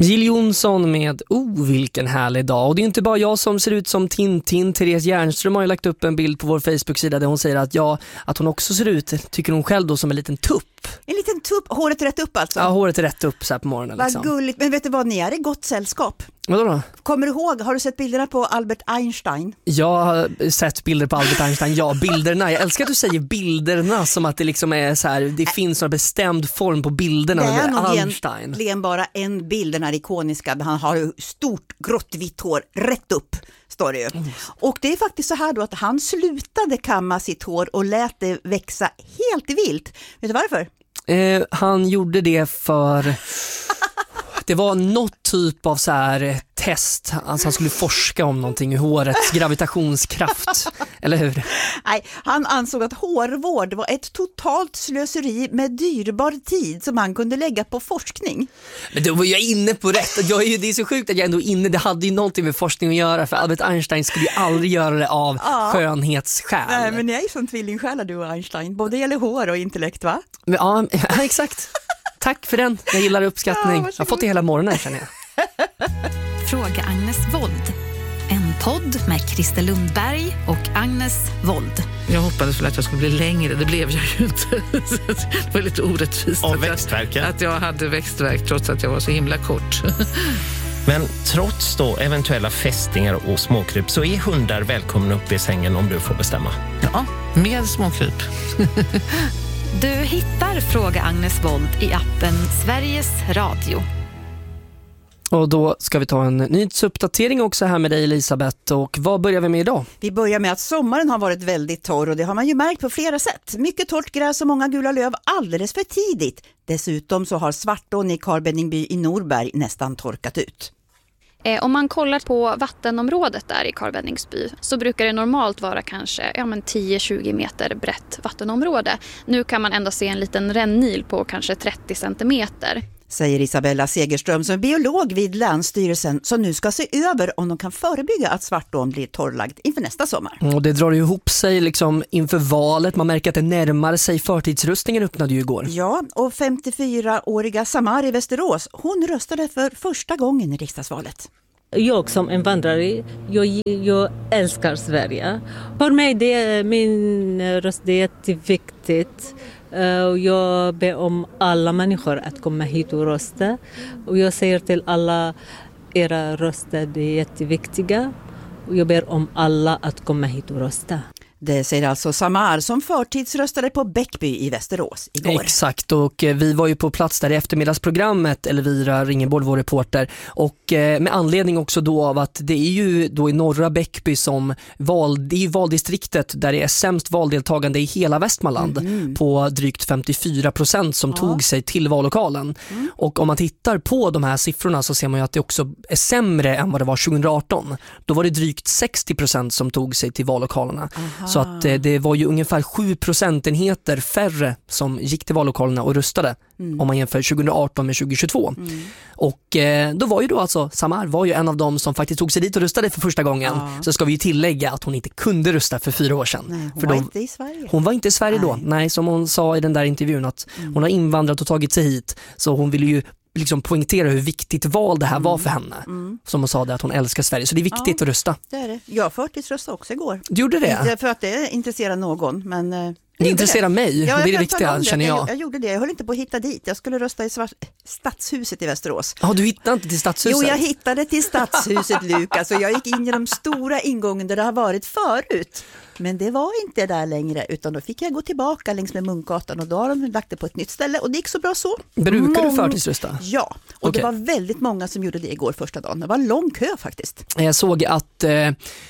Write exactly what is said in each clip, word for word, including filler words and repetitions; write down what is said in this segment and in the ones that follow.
Jill Johnson med Oh, vilken härlig dag. Och det är inte bara jag som ser ut som Tintin. Therese Järnström har ju lagt upp en bild på vår Facebook-sida där hon säger att, ja, att hon också ser ut, tycker hon själv då, som en liten tupp. En liten tupp, håret rätt upp alltså? Ja, håret är rätt upp så här på morgonen. Vad liksom. gulligt, men vet du vad, ni är i gott sällskap. Vadå då? Kommer du ihåg, har du sett bilderna på Albert Einstein? Jag har sett bilder på Albert Einstein, ja, bilderna. Jag älskar att du säger bilderna som att det liksom är så här, det finns någon bestämd form på bilderna. Det är nog Einstein. egentligen bara en bild, den här ikoniska, han har ju stort grått vitt hår rätt upp, står det ju. Mm. Och det är faktiskt så här då att han slutade kamma sitt hår och lät det växa helt vilt. Vet du varför? Eh, han gjorde det för... Det var något typ av så här test. Alltså han skulle forska om någonting i hårets gravitationskraft. Eller hur? Nej, han ansåg att hårvård var ett totalt slöseri med dyrbar tid som han kunde lägga på forskning. Men då var jag inne på rätt. Jag är ju, det är så sjukt att jag ändå är inne. Det hade ju någonting med forskning att göra. För Albert Einstein skulle ju aldrig göra det av ja. skönhetsskäl. Nej, men ni är ju som tvillingsjälar du och Einstein. Både gäller hår och intellekt, va? Men, ja, exakt. Tack för den. Jag gillar uppskattning. Ja, jag har fått det hela morgonen, känner jag. Fråga Agnes Wold. En podd med Christer Lundberg och Agnes Wold. Jag hoppades väl att jag skulle bli längre. Det blev jag ju inte. Det var lite orättvist. Av växtverken? Att jag hade växtverk trots att jag var så himla kort. Men trots då eventuella fästingar och småkryp så är hundar välkomna upp i sängen om du får bestämma. Ja, med småkryp. Du hittar Fråga Agnes Wold i appen Sveriges Radio. Och då ska vi ta en nyhetsuppdatering också här med dig, Elisabeth. Och vad börjar vi med idag? Vi börjar med att sommaren har varit väldigt torr och det har man ju märkt på flera sätt. Mycket torrt gräs och många gula löv alldeles för tidigt. Dessutom så har Svartån i Karlbenningby i Norberg nästan torkat ut. Om man kollar på vattenområdet där i Karlbänningsby så brukar det normalt vara kanske ja, men tio till tjugo meter brett vattenområde. Nu kan man ändå se en liten rännil på kanske trettio centimeter. Säger Isabella Segerström som är biolog vid Länsstyrelsen som nu ska se över om de kan förebygga att Svartån blir torrlagd inför nästa sommar. Och det drar ju ihop sig liksom inför valet. Man märker att det närmar sig. Förtidsröstningen öppnade ju igår. Ja, och femtiofyraåriga Samar i Västerås, hon röstade för första gången i riksdagsvalet. Jag som invandrare, jag, jag älskar Sverige. För mig det är min röst det är jätteviktigt. Och jag ber om alla människor att komma hit och rösta. Och jag säger till alla era röster det är jätteviktiga. Och jag ber om alla att komma hit och rösta. Det säger alltså Samar som förtidsröstade på Bäckby i Västerås igår. Exakt, och vi var ju på plats där i eftermiddagsprogrammet, Elvira Ringeborg, vår reporter. Och med anledning också då av att det är ju då i norra Bäckby som val, det är ju valdistriktet där det är sämst valdeltagande i hela Västmanland mm. på drygt femtiofyra procent som ja. tog sig till vallokalen. Mm. Och om man tittar på de här siffrorna så ser man ju att det också är sämre än vad det var tjugoarton. Då var det drygt sextio procent som tog sig till vallokalerna. Aha. Så att eh, det var ju ungefär sju procentenheter färre som gick till vallokalerna och röstade mm. om man jämför tjugoarton med tjugohundratjugotvå. Mm. Och eh, då var ju då alltså Samar var ju en av dem som faktiskt tog sig dit och röstade för första gången. Ja. Så ska vi ju tillägga att hon inte kunde rösta för fyra år sedan. Nej, hon för var då, inte i Sverige. Hon var inte i Sverige Nej. då. Nej, som hon sa i den där intervjun att mm. hon har invandrat och tagit sig hit. Så hon ville ju liksom poängtera hur viktigt val det här mm. var för henne. Mm. Som hon sa det att hon älskar Sverige. Så det är viktigt ja, att rösta. Det är det. Jag förtidsröstade också igår. Du gjorde det? Inte för att det intresserar någon, men... Det intresserar det. mig, ja, det är det viktiga, det. känner jag. jag. Jag gjorde det, jag höll inte på att hitta dit. Jag skulle rösta i Svart... Stadshuset i Västerås. Ja, du hittade inte till Stadshuset? Jo, jag hittade till Stadshuset, Lukas. Och jag gick in i de stora ingången där det har varit förut. Men det var inte där längre, utan då fick jag gå tillbaka längs med Munkgatan och då har de lagt det på ett nytt ställe och det gick så bra så. Brukar Mång... du förtidsrösta? Ja, och okay. det var väldigt många som gjorde det igår första dagen. Det var en lång kö faktiskt. Jag såg att eh,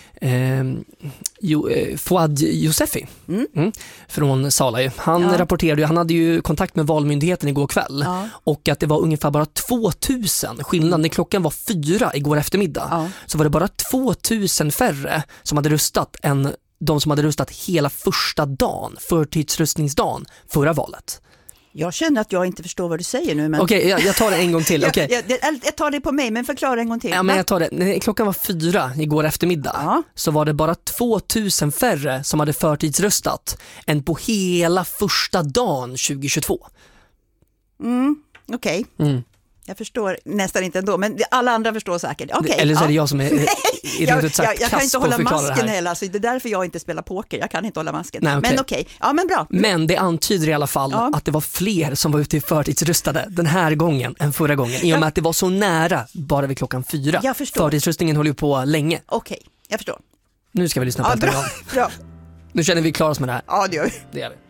eh, jo, eh, Fouad Yousefi mm. Mm, från Sala, han ja. rapporterade ju, han hade ju kontakt med valmyndigheten igår kväll ja. och att det var ungefär bara tvåtusen skillnad. När klockan var fyra igår eftermiddag ja. så var det bara tvåtusen färre som hade röstat än de som hade röstat hela första dagen, förtidsröstningsdagen, förra valet. Jag känner att jag inte förstår vad du säger nu. Men... Okej, okay, jag, jag tar det en gång till. Okay. jag, jag, jag tar det på mig, men förklara en gång till. Ja, men jag tar det. När klockan var fyra igår eftermiddag ja. så var det bara tvåtusen färre som hade förtidsröstat än på hela första dagen tjugohundratjugotvå. Mm, okej. Okay. Mm. Jag förstår nästan inte ändå, men alla andra förstår säkert. Okay, Eller så är det ja. jag som är jag, ut sagt jag, jag kan inte hålla masken här. heller, så det är därför jag inte spelar poker. Jag kan inte hålla masken. Nej, okay. Men okej, okay. Ja men bra. Men det antyder i alla fall ja. att det var fler som var ute i förtidsrustade den här gången än förra gången. I och med ja. att det var så nära bara vid klockan fyra. Jag förstår. Förtidsrustningen håller ju på länge. Okej, okay. Jag förstår. Nu ska vi lyssna på ja, allt det bra. bra. Nu känner vi klara oss med det här. Ja, det gör vi. Det gör vi.